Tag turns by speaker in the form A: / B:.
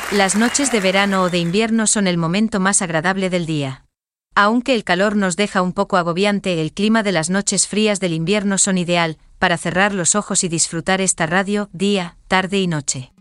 A: Las noches de verano o de invierno son el momento más agradable del día. Aunque el calor nos deja un poco agobiante, el clima de las noches frías del invierno son ideal para cerrar los ojos y disfrutar esta radio, día, tarde y noche.